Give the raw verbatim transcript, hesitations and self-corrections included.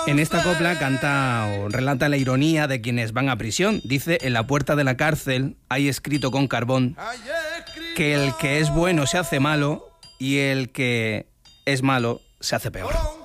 En esta copla canta o relata la ironía de quienes van a prisión. Dice: en la puerta de la cárcel hay escrito con carbón que el que es bueno se hace malo y el que es malo se hace peor.